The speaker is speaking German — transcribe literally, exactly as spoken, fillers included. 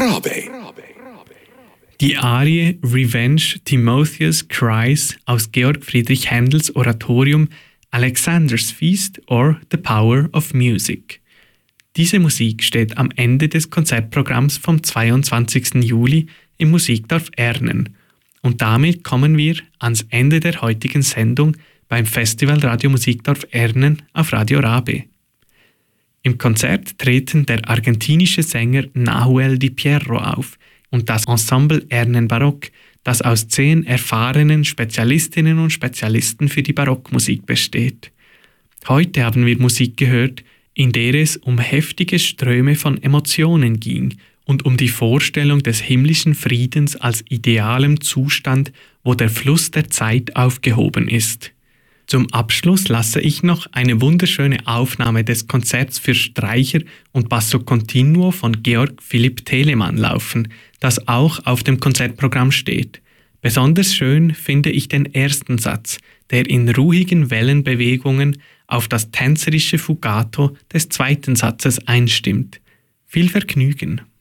Rabe. Die Arie Revenge Timotheus Cries aus Georg Friedrich Händels Oratorium Alexander's Feast or The Power of Music. Diese Musik steht am Ende des Konzertprogramms vom zweiundzwanzigsten Juli im Musikdorf Ernen. Und damit kommen wir ans Ende der heutigen Sendung beim Festival Radio Musikdorf Ernen auf Radio Rabe. Im Konzert treten der argentinische Sänger Nahuel Di Pierro auf und das Ensemble Ernen Barock, das aus zehn erfahrenen Spezialistinnen und Spezialisten für die Barockmusik besteht. Heute haben wir Musik gehört, in der es um heftige Ströme von Emotionen ging und um die Vorstellung des himmlischen Friedens als idealem Zustand, wo der Fluss der Zeit aufgehoben ist. Zum Abschluss lasse ich noch eine wunderschöne Aufnahme des Konzerts für Streicher und Basso Continuo von Georg Philipp Telemann laufen, das auch auf dem Konzertprogramm steht. Besonders schön finde ich den ersten Satz, der in ruhigen Wellenbewegungen auf das tänzerische Fugato des zweiten Satzes einstimmt. Viel Vergnügen!